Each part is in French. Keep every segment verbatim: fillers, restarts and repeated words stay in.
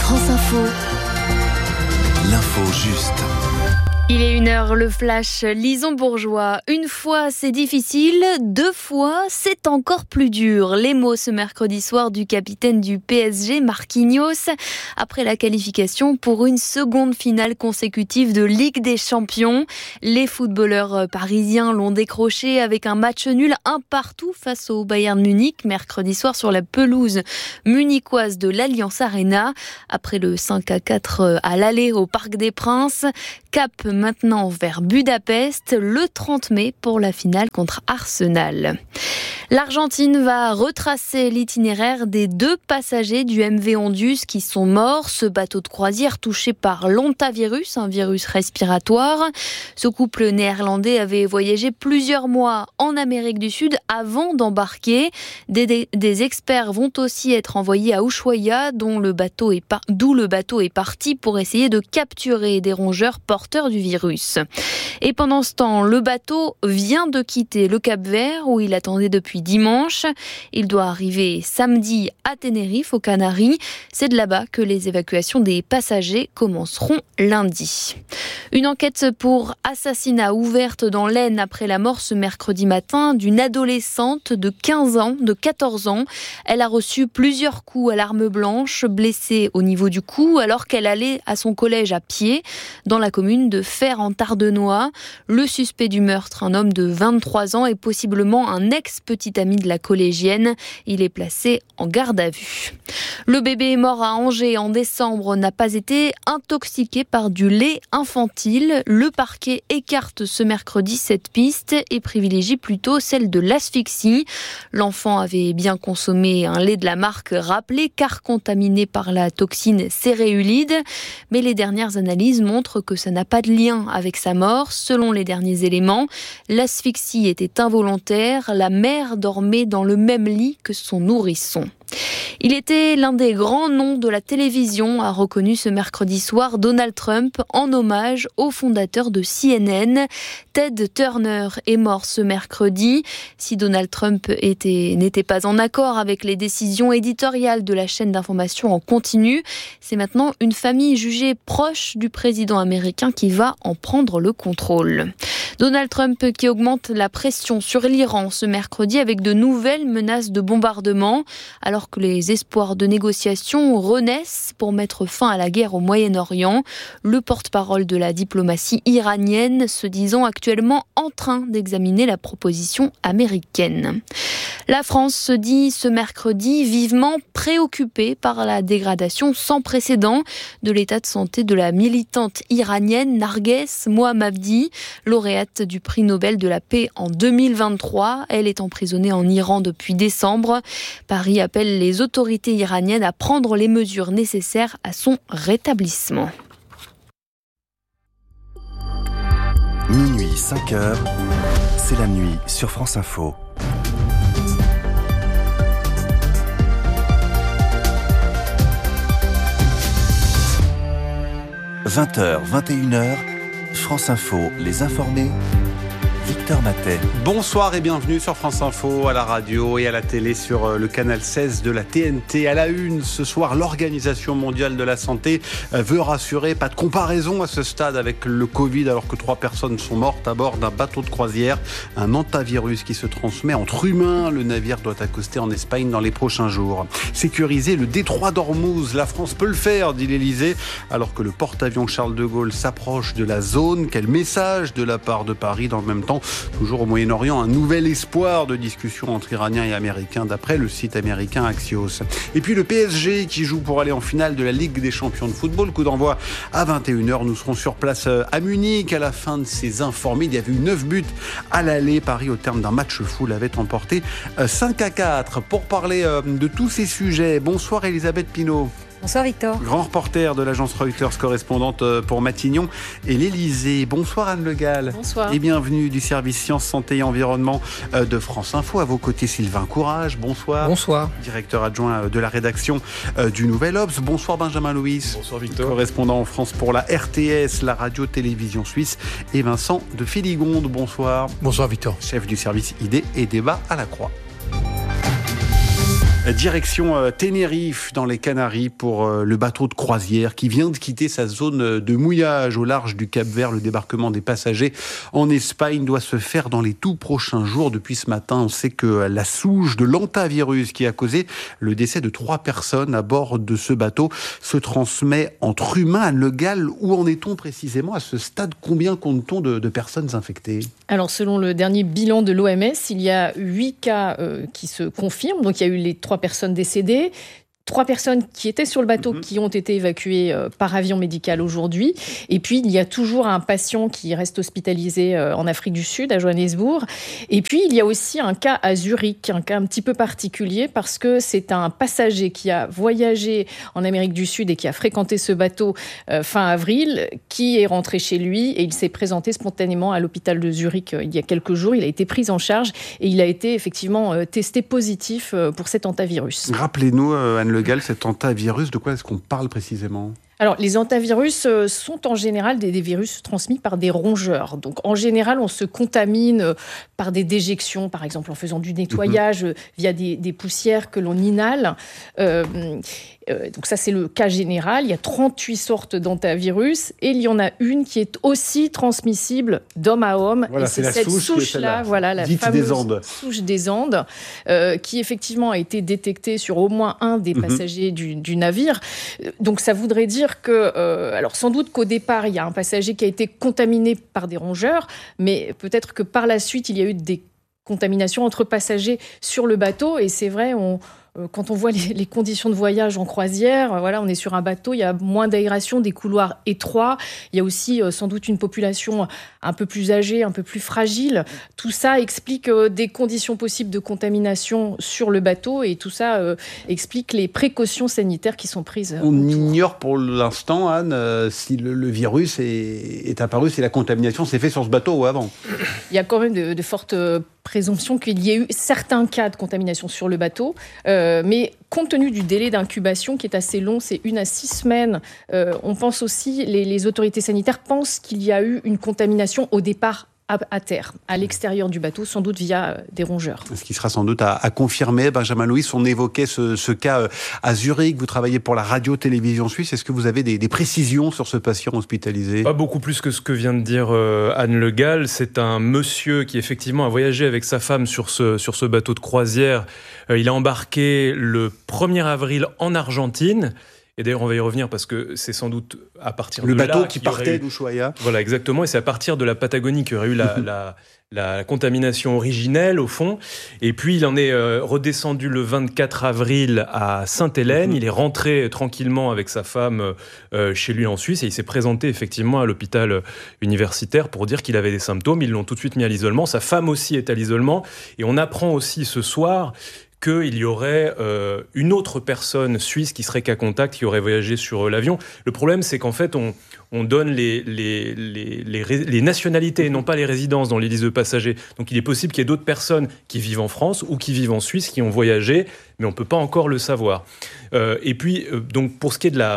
France Info. L'info juste. Il est une heure, le flash Lison Bourgeois. Une fois c'est difficile, deux fois c'est encore plus dur. Les mots ce mercredi soir du capitaine du P S G, Marquinhos, après la qualification pour une seconde finale consécutive de Ligue des Champions. Les footballeurs parisiens l'ont décroché avec un match nul un partout face au Bayern Munich, mercredi soir sur la pelouse munichoise de l'Allianz Arena. Après le cinq à quatre à l'aller au Parc des Princes, cap maintenant vers Budapest le trente mai pour la finale contre Arsenal. L'Argentine va retracer l'itinéraire des deux passagers du M V Ondus qui sont morts. Ce bateau de croisière touché par l'hantavirus, un virus respiratoire. Ce couple néerlandais avait voyagé plusieurs mois en Amérique du Sud avant d'embarquer. Des, des, des experts vont aussi être envoyés à Ushuaia, dont le bateau est par, d'où le bateau est parti pour essayer de capturer des rongeurs porteurs du virus. Et pendant ce temps, le bateau vient de quitter le Cap-Vert où il attendait depuis dimanche. Il doit arriver samedi à Tenerife, aux Canaries. C'est de là-bas que les évacuations des passagers commenceront lundi. Une enquête pour assassinat ouverte dans l'Aisne après la mort ce mercredi matin d'une adolescente de quinze ans, de quatorze ans. Elle a reçu plusieurs coups à l'arme blanche, blessée au niveau du cou alors qu'elle allait à son collège à pied dans la commune de Fère en Tardenois. Le suspect du meurtre, un homme de vingt-trois ans, est possiblement un ex-petit ami de la collégienne. Il est placé en garde à vue. Le bébé mort à Angers en décembre n'a pas été intoxiqué par du lait infantile. Le parquet écarte ce mercredi cette piste et privilégie plutôt celle de l'asphyxie. L'enfant avait bien consommé un lait de la marque rappelé car contaminé par la toxine céréulide. Mais les dernières analyses montrent que ça n'a pas de lien avec sa mort. Selon les derniers éléments, l'asphyxie était involontaire. La mère dormait dans le même lit que son nourrisson. Il était l'un des grands noms de la télévision, a reconnu ce mercredi soir Donald Trump en hommage au fondateur de C N N. Ted Turner est mort ce mercredi. Si Donald Trump était, n'était pas en accord avec les décisions éditoriales de la chaîne d'information en continu, c'est maintenant une famille jugée proche du président américain qui va en prendre le contrôle. Donald Trump qui augmente la pression sur l'Iran ce mercredi avec de nouvelles menaces de bombardement, alors que les espoirs de négociation renaissent pour mettre fin à la guerre au Moyen-Orient. Le porte-parole de la diplomatie iranienne se disant actuellement en train d'examiner la proposition américaine. La France se dit ce mercredi vivement préoccupée par la dégradation sans précédent de l'état de santé de la militante iranienne Narges Mohammadi, lauréate du prix Nobel de la paix en deux mille vingt-trois. Elle est emprisonnée en Iran depuis décembre. Paris appelle les autorités iraniennes à prendre les mesures nécessaires à son rétablissement. Minuit, cinq heures, c'est la nuit sur France Info. vingt heures, vingt et une heures, France Info, les informés, Victor Matet. Bonsoir et bienvenue sur France Info, à la radio et à la télé sur le canal seize de la T N T. À la une, ce soir, l'Organisation mondiale de la santé veut rassurer. Pas de comparaison à ce stade avec le Covid, alors que trois personnes sont mortes à bord d'un bateau de croisière. Un hantavirus qui se transmet entre humains. Le navire doit accoster en Espagne dans les prochains jours. Sécuriser le détroit d'Ormuz, la France peut le faire, dit l'Élysée, alors que le porte-avions Charles de Gaulle s'approche de la zone. Quel message de la part de Paris dans le même temps? Toujours au Moyen-Orient, un nouvel espoir de discussion entre Iraniens et Américains, d'après le site américain Axios. Et puis le P S G qui joue pour aller en finale de la Ligue des Champions de football. Coup d'envoi à vingt et une heures. Nous serons sur place à Munich. À la fin de ces informés, il y avait eu neuf buts à l'aller. Paris, au terme d'un match fou, l'avait emporté cinq à quatre. Pour parler de tous ces sujets, bonsoir Elisabeth Pinault. Bonsoir Victor. Grand reporter de l'agence Reuters, correspondante pour Matignon et l'Élysée. Bonsoir Anne Le Gall. Bonsoir. Et bienvenue du service Sciences, Santé et Environnement de France Info. À vos côtés Sylvain Courage. Bonsoir. Bonsoir. Directeur adjoint de la rédaction du Nouvel Obs. Bonsoir Benjamin Louis. Bonsoir Victor. Correspondant en France pour la R T S, la radio-télévision suisse. Et Vincent de Filigonde. Bonsoir. Bonsoir Victor. Chef du service Idées et Débats à la Croix. Direction Tenerife dans les Canaries pour le bateau de croisière qui vient de quitter sa zone de mouillage au large du Cap-Vert. Le débarquement des passagers en Espagne doit se faire dans les tout prochains jours. Depuis ce matin, on sait que la souche de l'hantavirus qui a causé le décès de trois personnes à bord de ce bateau se transmet entre humains. Anne Le Gall, où en est-on précisément à ce stade? Combien compte-t-on de, de personnes infectées? Alors, selon le dernier bilan de l'O M S, il y a huit cas euh, qui se confirment. Donc, il y a eu les trois personnes décédées. Trois personnes qui étaient sur le bateau, mmh. qui ont été évacuées euh, par avion médical aujourd'hui. Et puis, il y a toujours un patient qui reste hospitalisé euh, en Afrique du Sud, à Johannesburg. Et puis, il y a aussi un cas à Zurich, un cas un petit peu particulier parce que c'est un passager qui a voyagé en Amérique du Sud et qui a fréquenté ce bateau euh, fin avril, qui est rentré chez lui et il s'est présenté spontanément à l'hôpital de Zurich euh, il y a quelques jours. Il a été pris en charge et il a été effectivement euh, testé positif euh, pour cet hantavirus. Rappelez-nous, euh, Anne Le Gall, cet hantavirus, de quoi est-ce qu'on parle précisément ? Alors, les hantavirus sont en général des, des virus transmis par des rongeurs. Donc, en général, on se contamine par des déjections, par exemple en faisant du nettoyage mmh. via des, des poussières que l'on inhale. Euh, euh, donc ça, c'est le cas général. Il y a trente-huit sortes d'hantavirus et il y en a une qui est aussi transmissible d'homme à homme. Voilà, et c'est, c'est cette souche souche-là, voilà, la dite fameuse des Andes. souche des Andes, euh, qui effectivement a été détectée sur au moins un des mmh. passagers du, du navire. Donc, ça voudrait dire que, euh, alors sans doute qu'au départ, il y a un passager qui a été contaminé par des rongeurs, mais peut-être que par la suite, il y a eu des contaminations entre passagers sur le bateau. Et c'est vrai, on, euh, quand on voit les, les conditions de voyage en croisière, euh, voilà, on est sur un bateau, il y a moins d'aération, des couloirs étroits. Il y a aussi euh, sans doute une population un peu plus âgée, un peu plus fragile. Tout ça explique euh, des conditions possibles de contamination sur le bateau et tout ça euh, explique les précautions sanitaires qui sont prises. On autour. ignore pour l'instant, Anne, euh, si le, le virus est, est apparu, si la contamination s'est faite sur ce bateau ou avant. Il y a quand même de, de fortes présomptions qu'il y ait eu certains cas de contamination sur le bateau, euh, mais compte tenu du délai d'incubation qui est assez long, c'est une à six semaines, euh, on pense aussi, les, les autorités sanitaires pensent qu'il y a eu une contamination au départ à, à terre, à l'extérieur du bateau, sans doute via euh, des rongeurs. Ce qui sera sans doute à, à confirmer. Benjamin Louis, on évoquait ce, ce cas à Zurich, vous travaillez pour la radio-télévision suisse, est-ce que vous avez des, des précisions sur ce patient hospitalisé ? Pas beaucoup plus que ce que vient de dire euh, Anne Le Gall. C'est un monsieur qui effectivement a voyagé avec sa femme sur ce, sur ce bateau de croisière. Euh, il a embarqué le premier avril en Argentine. Et d'ailleurs, on va y revenir parce que c'est sans doute à partir le de là... Le bateau qui qu'il partait eu... d'Ushuaia. Voilà, exactement. Et c'est à partir de la Patagonie qu'il y aurait eu la, la, la contamination originelle, au fond. Et puis, il en est euh, redescendu le vingt-quatre avril à Sainte-Hélène. Mm-hmm. Il est rentré tranquillement avec sa femme euh, chez lui en Suisse. Et il s'est présenté effectivement à l'hôpital universitaire pour dire qu'il avait des symptômes. Ils l'ont tout de suite mis à l'isolement. Sa femme aussi est à l'isolement. Et on apprend aussi ce soir qu'il y aurait euh, une autre personne suisse qui serait cas contact, qui aurait voyagé sur euh, l'avion. Le problème, c'est qu'en fait, on, on donne les, les, les, les, les nationalités et non pas les résidences dans les listes de passagers. Donc, il est possible qu'il y ait d'autres personnes qui vivent en France ou qui vivent en Suisse, qui ont voyagé, mais on ne peut pas encore le savoir. Euh, et puis, euh, donc, pour ce qui est de la...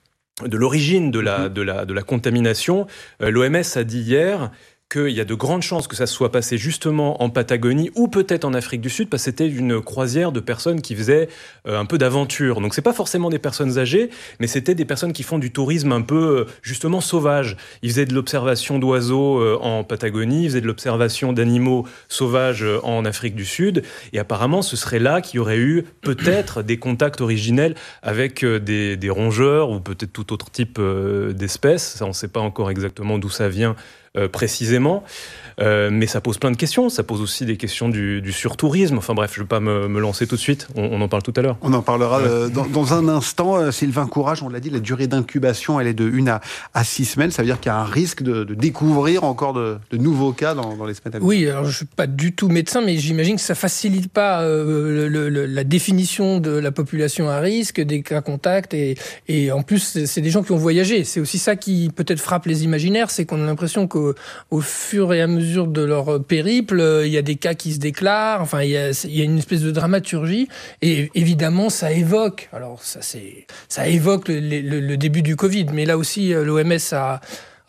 de l'origine de la, de la, de la contamination, euh, l'O M S a dit hier qu'il y a de grandes chances que ça se soit passé justement en Patagonie ou peut-être en Afrique du Sud, parce que c'était une croisière de personnes qui faisaient euh, un peu d'aventure. Donc c'est pas forcément des personnes âgées, mais c'était des personnes qui font du tourisme un peu euh, justement sauvage. Ils faisaient de l'observation d'oiseaux euh, en Patagonie, ils faisaient de l'observation d'animaux sauvages euh, en Afrique du Sud, et apparemment ce serait là qu'il y aurait eu peut-être des contacts originels avec euh, des, des rongeurs ou peut-être tout autre type euh, d'espèces. Ça, on ne sait pas encore exactement d'où ça vient Euh, précisément, euh, mais ça pose plein de questions. Ça pose aussi des questions du, du surtourisme. Enfin bref, je ne vais pas me, me lancer tout de suite. On, on en parle tout à l'heure. On en parlera ouais. euh, dans, dans un instant. Euh, Sylvain Courage, on l'a dit, la durée d'incubation, elle est de une à, à six semaines. Ça veut dire qu'il y a un risque de, de découvrir encore de, de nouveaux cas dans, dans les semaines à venir. Oui, alors je ne suis pas du tout médecin, mais j'imagine que ça ne facilite pas euh, le, le, la définition de la population à risque, des cas contacts. Et, et en plus, c'est, c'est des gens qui ont voyagé. C'est aussi ça qui peut-être frappe les imaginaires, c'est qu'on a l'impression que Au, au fur et à mesure de leur périple, il y a des cas qui se déclarent. Enfin, il y a, il y a une espèce de dramaturgie. Et évidemment, ça évoque. Alors, ça, c'est, ça évoque le, le, le début du Covid. Mais là aussi, l'O M S a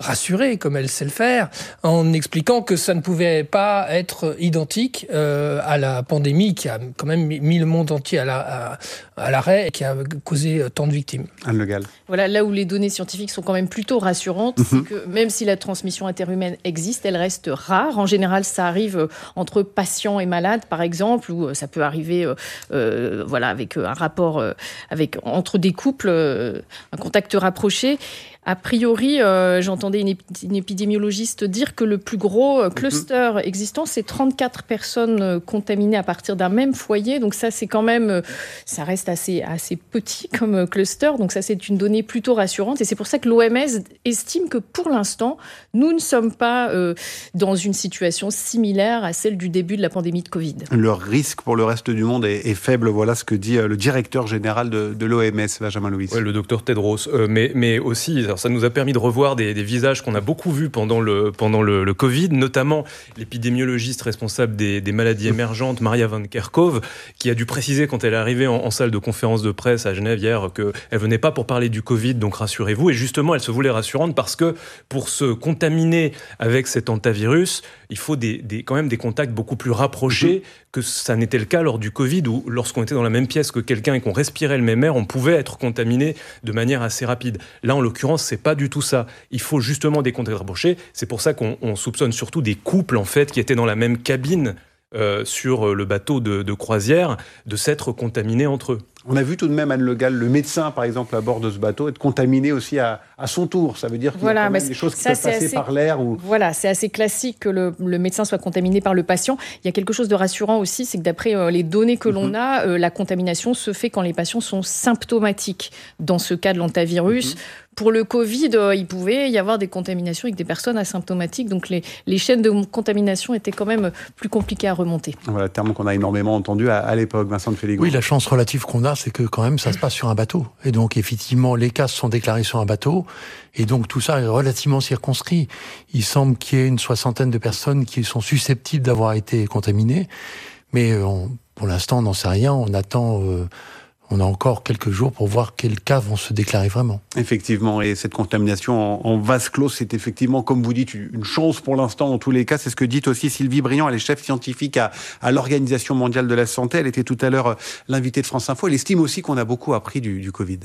rassurer, comme elle sait le faire, en expliquant que ça ne pouvait pas être identique euh, à la pandémie qui a quand même mis le monde entier à, la, à, à l'arrêt et qui a causé tant de victimes. Anne Le Gall. Voilà, là où les données scientifiques sont quand même plutôt rassurantes, mmh. c'est que même si la transmission interhumaine existe, elle reste rare. En général, ça arrive entre patients et malades, par exemple, ou ça peut arriver euh, euh, voilà, avec un rapport euh, avec, entre des couples, euh, un contact rapproché. A priori, euh, j'entendais une, ép- une épidémiologiste dire que le plus gros cluster mmh. existant, c'est trente-quatre personnes contaminées à partir d'un même foyer. Donc ça, c'est quand même, ça reste assez, assez petit comme cluster. Donc ça, c'est une donnée plutôt rassurante. Et c'est pour ça que l'O M S estime que pour l'instant, nous ne sommes pas euh, dans une situation similaire à celle du début de la pandémie de Covid. Le risque pour le reste du monde est, est faible. Voilà ce que dit le directeur général de, de l'O M S, Benjamin Louis. Ouais, le docteur Tedros. Euh, mais, mais aussi... Alors ça nous a permis de revoir des, des visages qu'on a beaucoup vus pendant le, pendant le, le Covid, notamment l'épidémiologiste responsable des, des maladies émergentes, Maria Van Kerkhove, qui a dû préciser quand elle est arrivée en, en salle de conférence de presse à Genève hier qu'elle venait pas pour parler du Covid, donc rassurez-vous. Et justement, elle se voulait rassurante parce que pour se contaminer avec cet hantavirus, il faut des, des, quand même des contacts beaucoup plus rapprochés mmh. que ça n'était le cas lors du Covid, où lorsqu'on était dans la même pièce que quelqu'un et qu'on respirait le même air, on pouvait être contaminé de manière assez rapide. Là, en l'occurrence, c'est pas du tout ça. Il faut justement des contacts rapprochés. C'est pour ça qu'on on soupçonne surtout des couples, en fait, qui étaient dans la même cabine euh, sur le bateau de, de croisière, de s'être contaminés entre eux. On a vu tout de même, Anne Le Gall, le médecin, par exemple, à bord de ce bateau, être contaminé aussi à, à son tour. Ça veut dire qu'il voilà, y a quand même des choses qui ça, peuvent passer assez, par l'air. Ou... Voilà, c'est assez classique que le, le médecin soit contaminé par le patient. Il y a quelque chose de rassurant aussi, c'est que d'après euh, les données que l'on mm-hmm. a, euh, la contamination se fait quand les patients sont symptomatiques. Dans ce cas de l'hantavirus, mm-hmm. pour le Covid, euh, il pouvait y avoir des contaminations avec des personnes asymptomatiques. Donc les, les chaînes de contamination étaient quand même plus compliquées à remonter. Voilà, terme qu'on a énormément entendu à, à l'époque, Vincent de Féligon. Oui, la chance relative qu'on a, c'est que quand même, ça se passe sur un bateau. Et donc, effectivement, les cas se sont déclarés sur un bateau. Et donc, tout ça est relativement circonscrit. Il semble qu'il y ait une soixantaine de personnes qui sont susceptibles d'avoir été contaminées. Mais on, pour l'instant, on n'en sait rien. On attend... Euh, On a encore quelques jours pour voir quels cas vont se déclarer vraiment. Effectivement, et cette contamination en, en vase clos, c'est effectivement, comme vous dites, une chance pour l'instant en tous les cas. C'est ce que dit aussi Sylvie Briand, elle est chef scientifique à, à l'Organisation mondiale de la santé. Elle était tout à l'heure l'invitée de France Info. Elle estime aussi qu'on a beaucoup appris du, du Covid.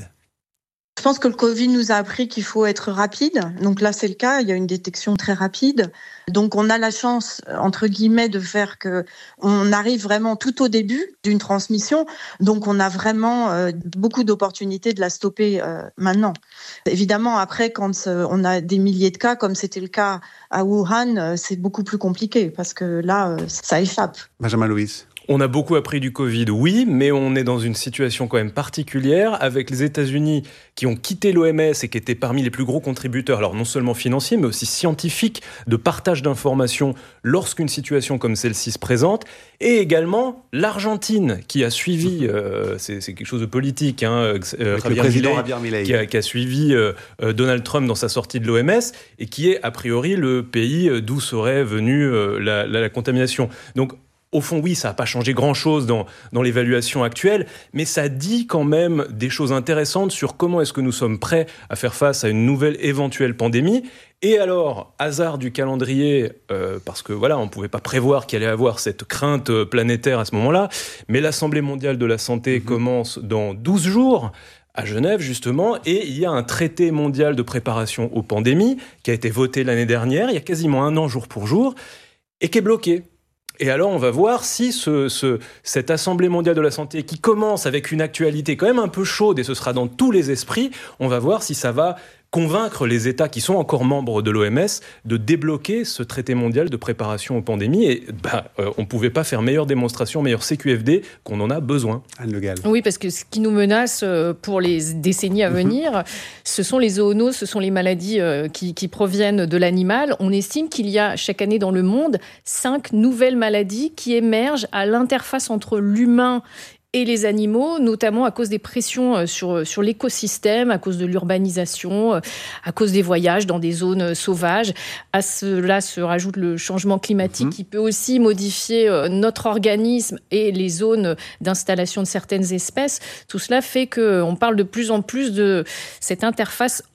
Je pense que le Covid nous a appris qu'il faut être rapide. Donc là, c'est le cas. Il y a une détection très rapide. Donc on a la chance, entre guillemets, de faire que on arrive vraiment tout au début d'une transmission. Donc on a vraiment euh, beaucoup d'opportunités de la stopper euh, maintenant. Évidemment, après, quand euh, on a des milliers de cas, comme c'était le cas à Wuhan, euh, c'est beaucoup plus compliqué parce que là, euh, ça échappe. Benjamin Louis. On a beaucoup appris du Covid, oui, mais on est dans une situation quand même particulière avec les États-Unis qui ont quitté l'O M S et qui étaient parmi les plus gros contributeurs, alors non seulement financiers, mais aussi scientifiques, de partage d'informations lorsqu'une situation comme celle-ci se présente, et également l'Argentine qui a suivi, euh, c'est, c'est quelque chose de politique, hein, euh, le président Javier Milei, qui a, qui a suivi euh, Donald Trump dans sa sortie de l'O M S et qui est a priori le pays d'où serait venue euh, la, la, la contamination. Donc au fond, oui, ça n'a pas changé grand-chose dans, dans l'évaluation actuelle, mais ça dit quand même des choses intéressantes sur comment est-ce que nous sommes prêts à faire face à une nouvelle éventuelle pandémie. Et alors, hasard du calendrier, euh, parce que voilà, on ne pouvait pas prévoir qu'il allait y avoir cette crainte planétaire à ce moment-là, mais l'Assemblée mondiale de la santé mmh. commence dans douze jours, à Genève, justement, et il y a un traité mondial de préparation aux pandémies qui a été voté l'année dernière, il y a quasiment un an jour pour jour, et qui est bloqué. Et alors, on va voir si ce, ce, cette Assemblée mondiale de la santé, qui commence avec une actualité quand même un peu chaude, et ce sera dans tous les esprits, on va voir si ça va convaincre les États qui sont encore membres de l'O M S de débloquer ce traité mondial de préparation aux pandémies. Et bah, euh, on ne pouvait pas faire meilleure démonstration, meilleure C Q F D qu'on en a besoin. Anne Le Gall. Oui, parce que ce qui nous menace pour les décennies à venir, mmh. ce sont les zoonoses, ce sont les maladies qui, qui proviennent de l'animal. On estime qu'il y a chaque année dans le monde cinq nouvelles maladies qui émergent à l'interface entre l'humain et les animaux, notamment à cause des pressions sur, sur l'écosystème, à cause de l'urbanisation, à cause des voyages dans des zones sauvages. À cela se rajoute le changement climatique mmh. qui peut aussi modifier notre organisme et les zones d'installation de certaines espèces. Tout cela fait qu'on parle de plus en plus de cette interface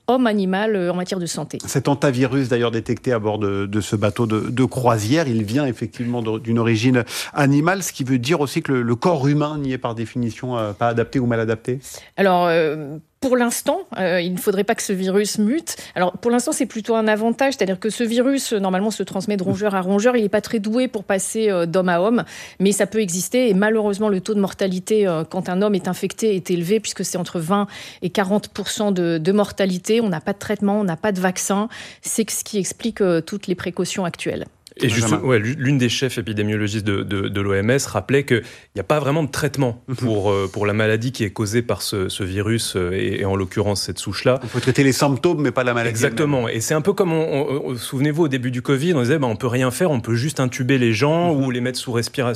homme-animal en matière de santé. Cet hantavirus d'ailleurs détecté à bord de, de ce bateau de, de croisière, il vient effectivement de, d'une origine animale, ce qui veut dire aussi que le, le corps humain n'y est par définition euh, pas adapté ou mal adapté. Alors, euh, pour l'instant, euh, il ne faudrait pas que ce virus mute. Alors, pour l'instant, c'est plutôt un avantage, c'est-à-dire que ce virus, normalement, se transmet de rongeur à rongeur. Il n'est pas très doué pour passer euh, d'homme à homme, mais ça peut exister. Et malheureusement, le taux de mortalité euh, quand un homme est infecté est élevé, puisque c'est entre vingt et quarante pour cent de, de mortalité. On n'a pas de traitement, on n'a pas de vaccin. C'est ce qui explique euh, toutes les précautions actuelles. Et juste, ouais, l'une des chefs épidémiologistes de, de, de l'O M S rappelait qu'il n'y a pas vraiment de traitement pour, euh, pour la maladie qui est causée par ce, ce virus, euh, et, et en l'occurrence cette souche-là. On peut traiter les symptômes, mais pas la maladie. Exactement. Et c'est un peu comme, on, on, souvenez-vous, au début du Covid, on disait ben, on peut rien faire, on peut juste intuber les gens mm-hmm. ou les mettre sous respiration.